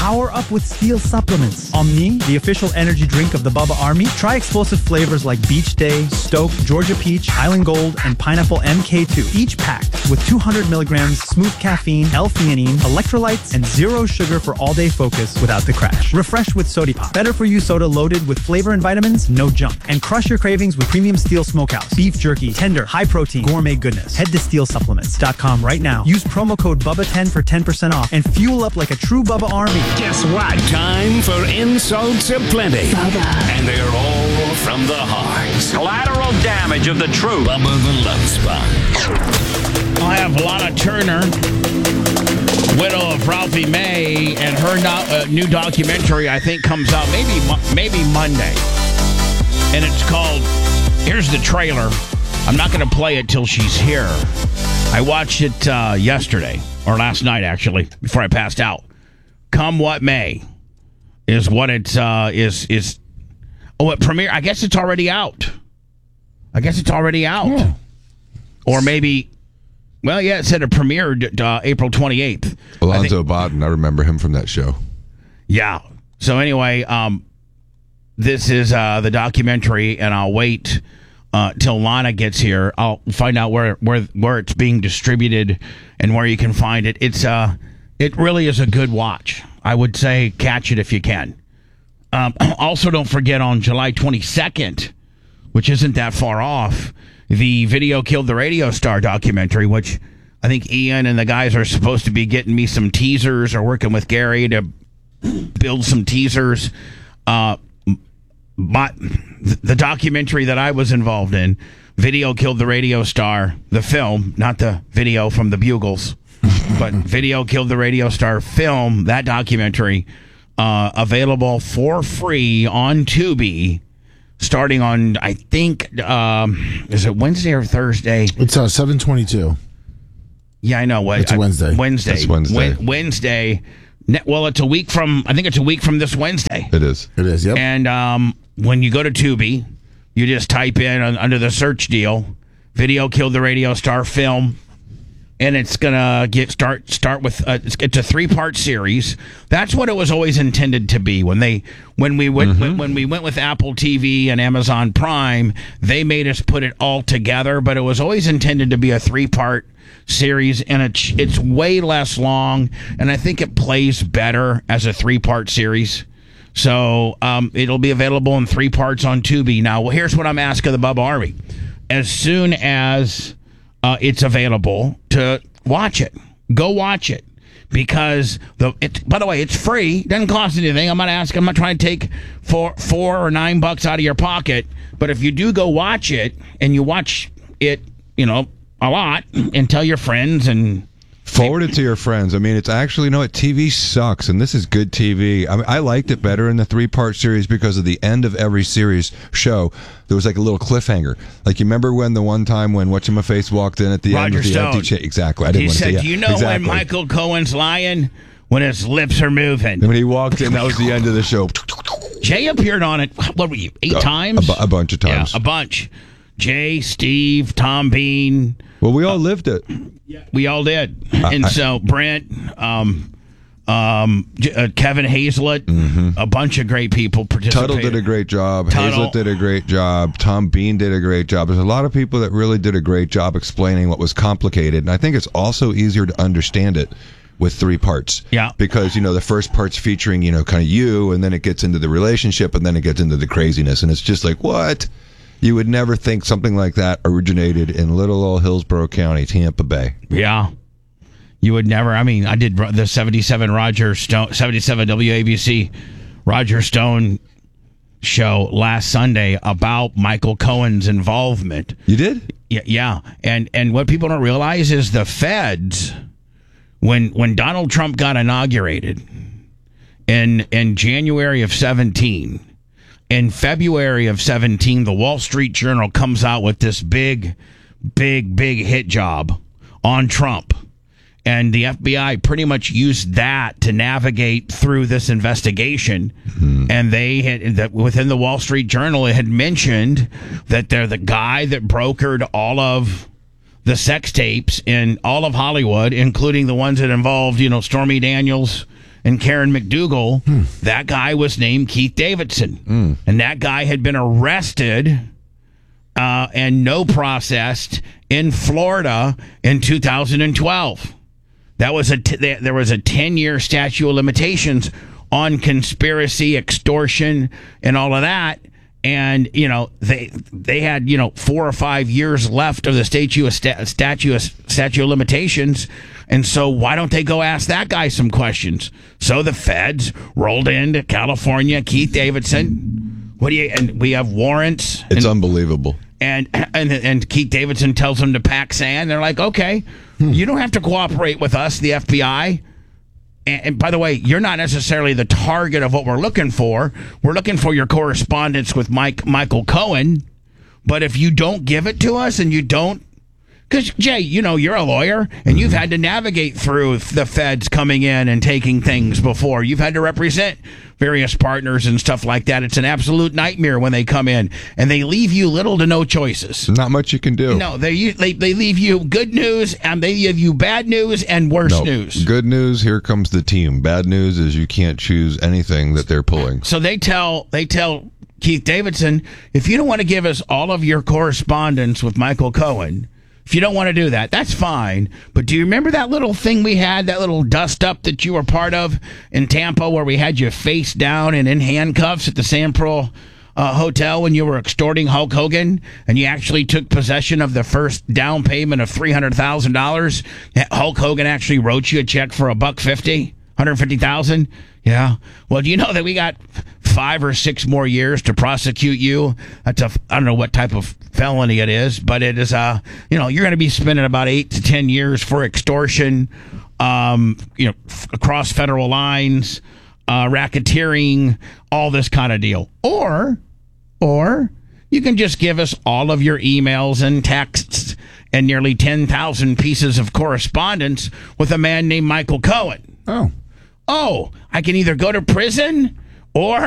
Power up with Steel supplements. Omni, the official energy drink of the Bubba Army. Try explosive flavors like Beach Day, Stoke, Georgia Peach, Island Gold, and Pineapple MK2. Each packed with 200 milligrams smooth caffeine, L-theanine, electrolytes, and zero sugar for all-day focus without the crash. Refresh with Sody Pop. Better for you soda loaded with flavor and vitamins, no junk. And crush your cravings with premium Steel Smokehouse. Beef jerky, tender, high protein, gourmet goodness. Head to steelsupplements.com right now. Use promo code BUBBA10 for 10% off and fuel up like a true Bubba Army. Guess what? Time for insults aplenty. Bubba. And they're all from the heart. Collateral damage of the truth. Bubba the Love Sponge. I have Lana Turner, widow of Ralphie May, and her new documentary, I think, comes out maybe Monday. And it's called, here's the trailer. I'm not going to play it till she's here. I watched it yesterday, or last night, actually, before I passed out. Come What May is what it is. Oh, it premiere. I guess it's already out. Yeah. Or maybe, well, yeah, it said it premiered April 28th. Alonzo Bodden, I remember him from that show. Yeah. So anyway, this is the documentary, and I'll wait till Lana gets here. I'll find out where it's being distributed and where you can find it. It really is a good watch. I would say catch it if you can. Also, don't forget on July 22nd, which isn't that far off, the Video Killed the Radio Star documentary, which I think Ian and the guys are supposed to be getting me some teasers or working with Gary to build some teasers. But the documentary that I was involved in, Video Killed the Radio Star, the film, not the video from the Bugles, but Video Killed the Radio Star film, that documentary, available for free on Tubi, starting on, I think, is it Wednesday or Thursday? It's 7/22. Yeah, I know. What it's Wednesday. Wednesday. Wednesday. Well, it's a week from. I think it's a week from this Wednesday. It is. Yep. And when you go to Tubi, you just type in under the search deal, "Video Killed the Radio Star Film," and it's gonna start with it's a 3-part series. That's what it was always intended to be. When we went with Apple TV and Amazon Prime, they made us put it all together, but it was always intended to be a 3-part series, and it's way less long, and I think it plays better as a 3-part series. So it'll be available in 3 parts on Tubi. Now, here's what I'm asking the Bubba Army: as soon as it's available, to watch it, go watch it, because by the way, it's free, doesn't cost anything. I'm not trying to take $4 or $9 out of your pocket, but if you do go watch it, and you watch it, a lot, and tell your friends and forward it to your friends. I mean, it's actually, TV sucks, and this is good TV. I mean, I liked it better in the 3-part series because of the end of every series show. There was like a little cliffhanger. Like, you remember when the one time when Whatchamaface walked in at the end of the Stone. empty chair? Exactly. I didn't He want to said, say, "Do you know when Michael Cohen's lying? When his lips are moving." And when he walked in, that was the end of the show. Jay appeared on it. What were you, 8 times? A bunch of times. Yeah, a bunch. Jay, Steve, Tom Bean. Well, we all lived it. We all did. And so Brent, Kevin Hazlett, a bunch of great people participated. Tuttle did a great job. Hazlett did a great job. Tom Bean did a great job. There's a lot of people that really did a great job explaining what was complicated. And I think it's also easier to understand it with 3 parts. Yeah. Because, the first part's featuring, kind of you, and then it gets into the relationship, and then it gets into the craziness. And it's just like, what? You would never think something like that originated in little old Hillsborough County, Tampa Bay. Yeah. You would never. I mean, I did the 77 WABC Roger Stone show last Sunday about Michael Cohen's involvement. You did? Yeah. And what people don't realize is the feds, when Donald Trump got inaugurated in January of 17, in February of 17, the Wall Street Journal comes out with this big hit job on Trump. And the FBI pretty much used that to navigate through this investigation. Mm-hmm. And they had, within the Wall Street Journal, it had mentioned that they're the guy that brokered all of the sex tapes in all of Hollywood, including the ones that involved, Stormy Daniels and Karen McDougal, that guy was named Keith Davidson. And that guy had been arrested and no processed in Florida in 2012. That was there was a 10-year statute of limitations on conspiracy, extortion, and all of that. And, they had, 4 or 5 years left of the statute of limitations. And so why don't they go ask that guy some questions? So the feds rolled into California, Keith Davidson. And we have warrants. It's unbelievable. And Keith Davidson tells them to pack sand. They're like, okay, you don't have to cooperate with us, the FBI. And by the way, you're not necessarily the target of what we're looking for. We're looking for your correspondence with Michael Cohen. But if you don't give it to us and you don't, because Jay, you're a lawyer and you've had to navigate through the feds coming in and taking things before. You've had to represent various partners and stuff like that. It's an absolute nightmare when they come in and they leave you little to no choices. Not much you can do. No, they leave you good news and they give you bad news and worse news. Good news, here comes the team. Bad news is you can't choose anything that they're pulling. So they tell Keith Davidson, if you don't want to give us all of your correspondence with Michael Cohen, if you don't want to do that, that's fine. But do you remember that little thing we had, that little dust up that you were part of in Tampa where we had you face down and in handcuffs at the Sand Pearl Hotel when you were extorting Hulk Hogan and you actually took possession of the first down payment of $300,000? Hulk Hogan actually wrote you a check for $150,000, $150,000? Yeah. Well, do you know that we got 5 or 6 more years to prosecute you? I don't know what type of felony it is, but it is, you're going to be spending about 8 to 10 years for extortion, across federal lines, racketeering, all this kind of deal. Or you can just give us all of your emails and texts and nearly 10,000 pieces of correspondence with a man named Michael Cohen. Oh, I can either go to prison or